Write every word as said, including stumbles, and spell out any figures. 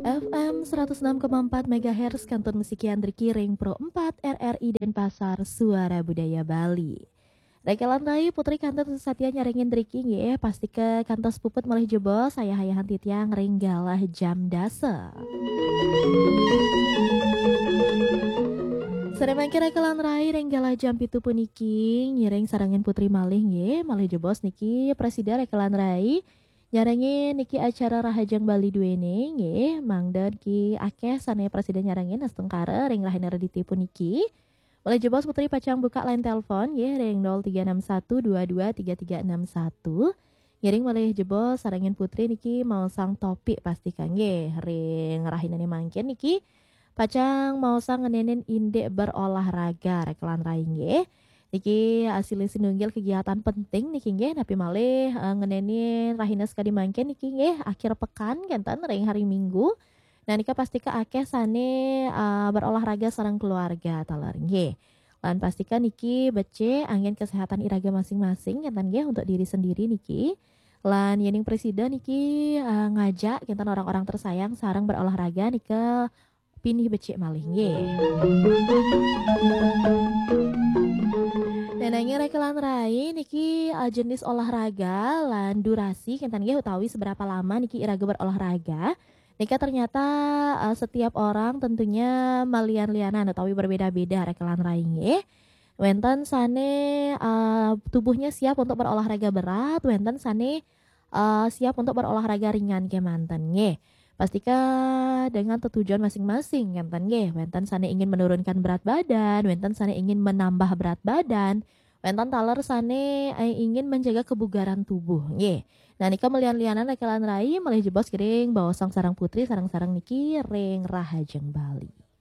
F M seratus enam koma empat MHz Kantor Musik Yandriki Ring Pro empat R R I dan Pasar Suara Budaya Bali. Rekelan Rai Putri Kantor Satya nyaringin driki ya pasti ke kantor puput malih jebol saya hayahan titiang ringgalah jam dasa. Saremangke rekelan Rai ringgalah jam pitu puniki nyiring sarangin Putri malih nggih malih jebos niki Presiden rekelan Rai nyarangin niki acara Rahajang Bali duene nggih mangdan ki akeh sane presiden nyarangin astengkara ring rahina rediti puniki. Boleh jebos Putri pacang buka line telepon nggih ring nol tiga enam satu dua dua tiga tiga enam satu. Ngiring boleh jebos sarangin Putri niki mau sang topik pastikan nggih ring rahinane mangkin niki pacang mau sang ngenenin indek berolahraga rekelan rai nggih. Niki hasil sinunggil kegiatan penting niki nggih napi malih uh, ngeneni rahina sekali mangke niki nggih akhir pekan kenten ring hari Minggu. Nah nika pastika akeh sane uh, berolahraga sareng keluarga talar nggih. Lan pastikan niki bece angin kesehatan iraga masing-masing kenten nggih untuk diri sendiri niki. Lan yening presiden niki uh, ngajak kenten orang-orang tersayang sareng berolahraga nika pinih becik malih nggih. Nenangnya rekelan rai niki uh, jenis olahraga lan durasi kentan nggih utawi seberapa lama niki iraga berolahraga. Nika ternyata uh, setiap orang tentunya malian-lianan utawi berbeda-beda rekelan rai nggih. Wenten sane uh, tubuhnya siap untuk berolahraga berat, wenten sane uh, siap untuk berolahraga ringan kemanten nggih. Pastika dengan tujuan masing-masing kenten nggih. Wenten sane ingin menurunkan berat badan, wenten sane ingin menambah berat badan, wenten taler sane eh, ingin menjaga kebugaran tubuh nggih. Nah nika melian-lianan rekelan rai malih jebos kiring bawa sang sarang putri sarang-sarang niki ring Rahajeng Bali.